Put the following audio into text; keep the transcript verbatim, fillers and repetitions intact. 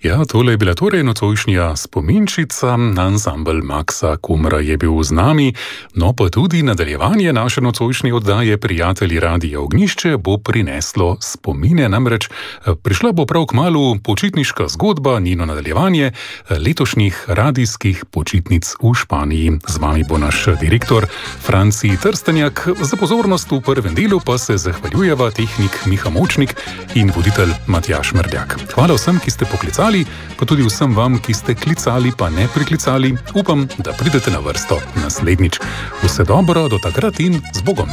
Ja, tole je bila torej nocojšnja spominčica, ansambel Maxa Kumra je bil z nami, no pa tudi nadaljevanje naše nocojšnje oddaje Prijatelji Radia Ognjišče bo prineslo spomine, namreč prišla bo prav kmalu počitniška zgodba, njeno nadaljevanje letošnjih radijskih počitnic v Španiji. Z vami bo naš direktor Franci Trstenjak, za pozornost v prvem delu pa se zahvaljujeva tehnik Miha Močnik in voditelj Matjaž Mrdjak. Hvala vsem, ki ste poklicali, pa tudi vsem vam, ki ste klicali pa ne priklicali. Upam, da pridete na vrsto naslednjič. Vse dobro, do takrat in z Bogom.